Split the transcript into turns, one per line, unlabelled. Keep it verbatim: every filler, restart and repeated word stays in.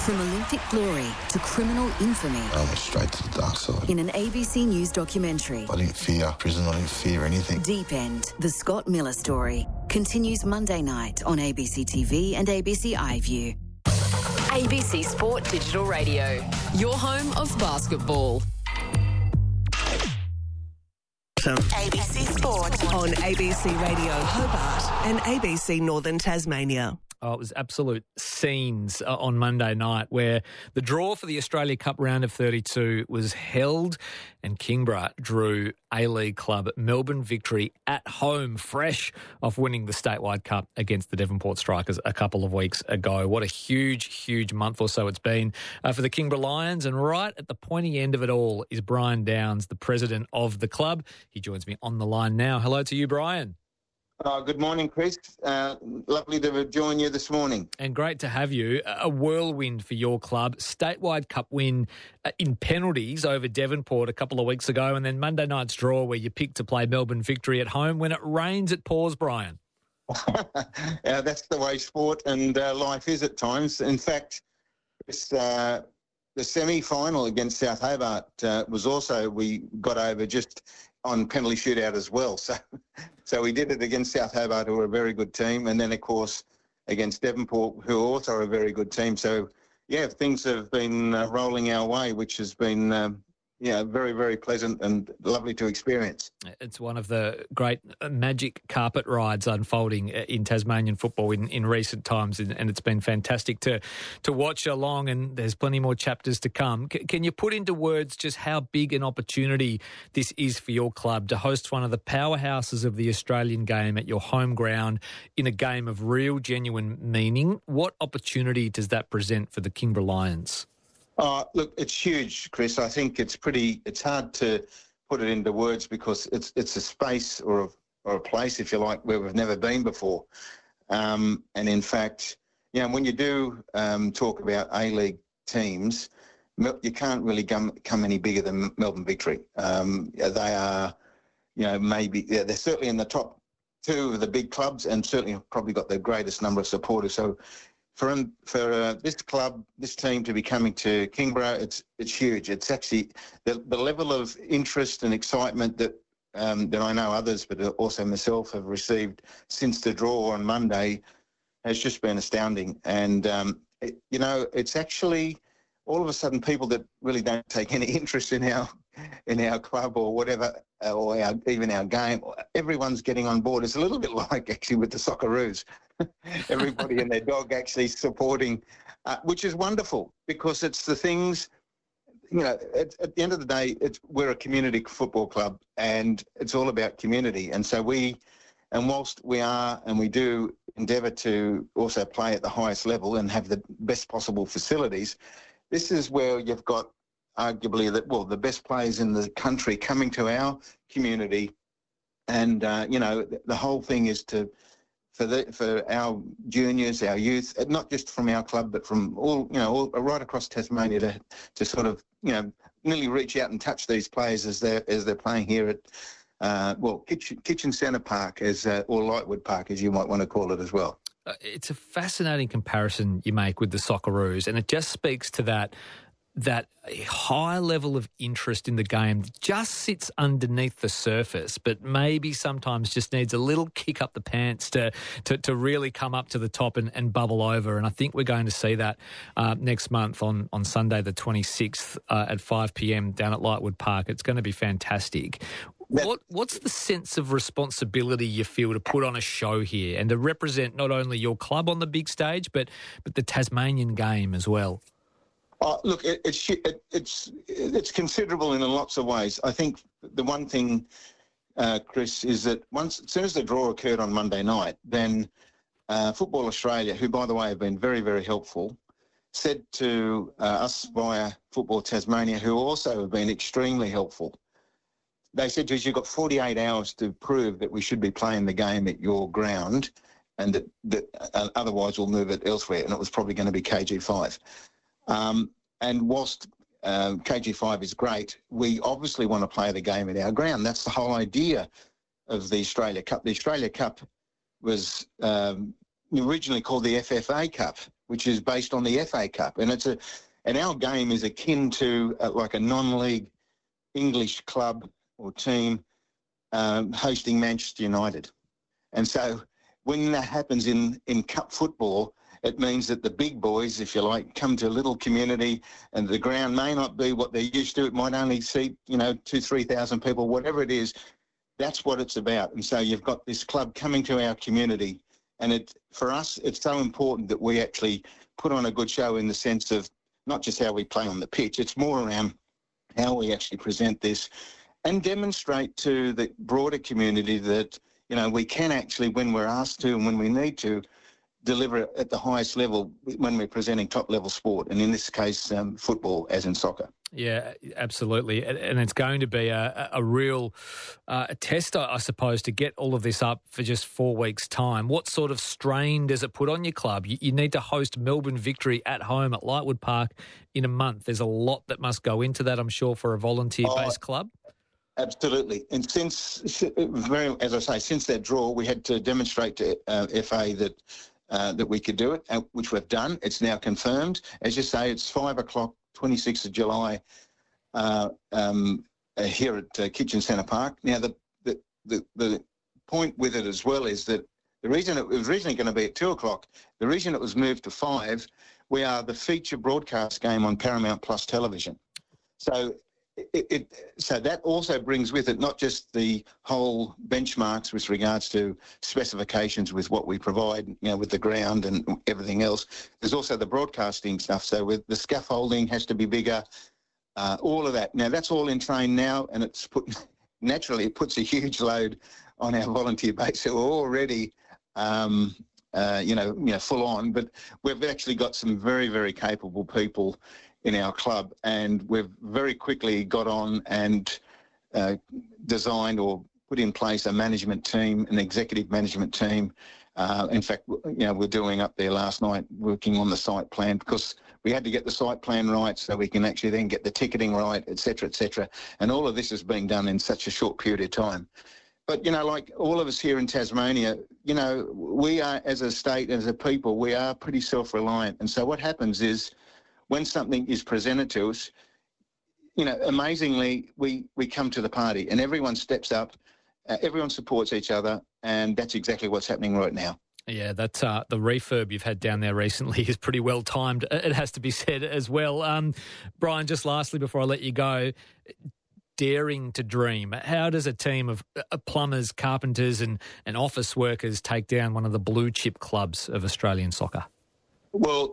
From Olympic glory to criminal infamy.
I went straight to the dark side.
In an A B C News documentary.
I didn't fear prison, I didn't fear anything.
Deep End, the Scott Miller story, continues Monday night on A B C T V and A B C iView.
A B C Sport Digital Radio, your home of basketball.
A B C Sport on A B C Radio Hobart and A B C Northern Tasmania.
Oh, it was absolute scenes uh, on Monday night where the draw for the Australia Cup round of thirty-two was held and Kingborough drew A-League club Melbourne Victory at home, fresh off winning the statewide cup against the Devonport Strikers a couple of weeks ago. What a huge, huge month or so it's been uh, for the Kingborough Lions. And right at the pointy end of it all is Brian Downs, the president of the club. He joins me on the line now. Hello to you, Brian.
Oh, good morning, Chris. Uh, lovely to join you this morning.
And great to have you. A whirlwind for your club. Statewide Cup win uh, in penalties over Devonport a couple of weeks ago, and then Monday night's draw where you picked to play Melbourne Victory at home. When it rains, it pours, Brian.
uh, that's the way sport and uh, life is at times. In fact, this, uh, the semi-final against South Hobart uh, was also, we got over just on penalty shootout as well. So so we did it against South Hobart, who are a very good team, and then, of course, against Devonport, who also are a very good team. So, yeah, things have been uh, rolling our way, which has been, um, yeah, very, very pleasant and lovely to experience.
It's one of the great magic carpet rides unfolding in Tasmanian football in, in recent times, and, and it's been fantastic to to watch along, and there's plenty more chapters to come. C- can you put into words just how big an opportunity this is for your club to host one of the powerhouses of the Australian game at your home ground in a game of real, genuine meaning? What opportunity does that present for the Kingborough Lions?
Uh, look, it's huge, Chris. I think it's pretty, it's hard to put it into words because it's it's a space or a, or a place, if you like, where we've never been before. Um, and in fact, you know, when you do um, talk about A-League teams, you can't really come, come any bigger than Melbourne Victory. Um, they are, you know, maybe, yeah, they're certainly in the top two of the big clubs and certainly have probably got the greatest number of supporters. So For for uh, this club, this team to be coming to Kingborough, it's it's huge. It's actually the, the level of interest and excitement that um, that I know others, but also myself, have received since the draw on Monday has just been astounding. And um, it, you know, it's actually all of a sudden people that really don't take any interest in our in our club or whatever, or our, even our game, everyone's getting on board. It's a little bit like actually with the Socceroos. Everybody and their dog actually supporting, uh, which is wonderful because it's the things, you know, at, at the end of the day, it's, we're a community football club and it's all about community. And so we, and whilst we are and we do endeavour to also play at the highest level and have the best possible facilities, this is where you've got arguably that, well, the best players in the country coming to our community. And, uh, you know, the whole thing is to, For the for our juniors, our youth, not just from our club, but from all you know, all, right across Tasmania, to to sort of you know nearly reach out and touch these players as they're as they're playing here at uh, well Kitchen Kitchen Centre Park, as uh, or Lightwood Park, as you might want to call it as well.
Uh, it's a fascinating comparison you make with the Socceroos, and it just speaks to that. that high level of interest in the game just sits underneath the surface, but maybe sometimes just needs a little kick up the pants to to, to really come up to the top and, and bubble over. And I think we're going to see that uh, next month on, on Sunday the twenty-sixth uh, at five p.m. down at Lightwood Park. It's going to be fantastic. What What's the sense of responsibility you feel to put on a show here and to represent not only your club on the big stage, but but the Tasmanian game as well?
Uh, look, it, it's it, it's it's considerable in lots of ways. I think the one thing, uh, Chris, is that once as soon as the draw occurred on Monday night, then uh, Football Australia, who by the way have been very very helpful, said to uh, us via Football Tasmania, who also have been extremely helpful. They said to us, "You've got forty-eight hours to prove that we should be playing the game at your ground, and that that uh, otherwise we'll move it elsewhere." And it was probably going to be K G five. Um, and whilst um, K G five is great, we obviously want to play the game at our ground. That's the whole idea of the Australia Cup. The Australia Cup was um, originally called the F F A Cup, which is based on the F A Cup, and it's a, and our game is akin to uh, like a non-league English club or team um, hosting Manchester United, and so when that happens in in cup football, it means that the big boys, if you like, come to a little community, and the ground may not be what they're used to. It might only seat, you know, two, three thousand people, whatever it is. That's what it's about. And so you've got this club coming to our community, and it for us, it's so important that we actually put on a good show in the sense of not just how we play on the pitch. It's more around how we actually present this and demonstrate to the broader community that, you know, we can actually, when we're asked to and when we need to, deliver at the highest level when we're presenting top-level sport, and in this case, um, football, as in soccer.
Yeah, absolutely. And it's going to be a, a real uh, test, I suppose, to get all of this up for just four weeks' time. What sort of strain does it put on your club? You, you need to host Melbourne Victory at home at Lightwood Park in a month. There's a lot that must go into that, I'm sure, for a volunteer-based oh, club.
Absolutely. And since, very, as I say, since that draw, we had to demonstrate to uh, F A that Uh, that we could do it, uh, which we've done. It's now confirmed. As you say, it's five o'clock, twenty-sixth of July, uh, um, uh, here at uh, Kitchen Centre Park. Now, the, the the the point with it as well is that the reason it was originally going to be at two o'clock, the reason it was moved to five, we are the feature broadcast game on Paramount Plus television. So it, it so that also brings with it not just the whole benchmarks with regards to specifications with what we provide, you know, with the ground and everything else. There's also the broadcasting stuff. So with the scaffolding has to be bigger, uh, all of that. Now that's all in train now, and it's put naturally it puts a huge load on our volunteer base. So we're already, um, uh, you know, you know, full on. But we've actually got some very, very capable people in our club, and we've very quickly got on and uh, designed or put in place a management team, an executive management team. Uh, in fact, you know, we're doing up there last night working on the site plan, because we had to get the site plan right so we can actually then get the ticketing right, et cetera, et cetera. And all of this is being done in such a short period of time. But, you know, like all of us here in Tasmania, you know, we are, as a state, as a people, we are pretty self-reliant. And so what happens is, when something is presented to us, you know, amazingly, we, we come to the party and everyone steps up, uh, everyone supports each other, and that's exactly what's happening right now.
Yeah, that's uh, the refurb you've had down there recently is pretty well timed, it has to be said as well. Um, Brian, just lastly before I let you go, daring to dream. How does a team of uh, plumbers, carpenters and, and office workers take down one of the blue chip clubs of Australian soccer?
Well,